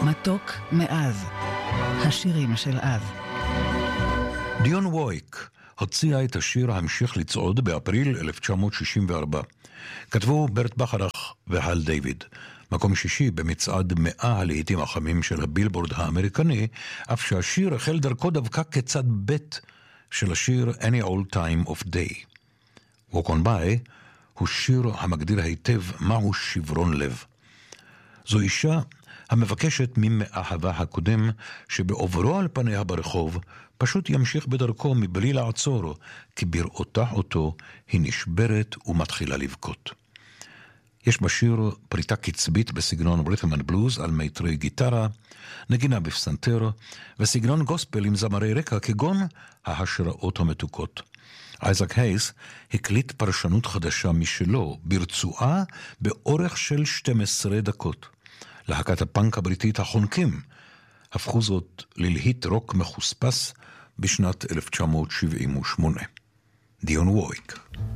מתוק מאז, השירים של אז. דיון וויק הוציאה את השיר המשיך לצעוד באפריל 1964. כתבו ברט בחרך והל דיוויד. מקום שישי במצעד 100 הלהיטים החמים של הבילבורד האמריקני, אף שהשיר החל דרכו דווקא כצד ב' של השיר Any Old Time of Day. Walk on By הוא שיר המגדיר היטב מהו שברון לב. זו אישה המבקשת ממאהבה הקודם שבעוברו על פניה ברחוב פשוט ימשיך בדרכו מבלי לעצור, כי בראותה אותו היא נשברת ומתחילה לבכות. יש בשיר פריטה קצבית בסגנון רית'ם אנד בלוז על מיתרי גיטרה, נגינה בפסנתר וסגנון גוספל עם זמרי רקע כגון ההשראות המתוקות. אייזק הייס הקליט פרשנות חדשה משלו ברצועה באורך של 12 דקות. להקת הפאנק הבריטית החונקים הפכו זאת ללהיט רוק מחוספס בשנת 1978. דיון וויק.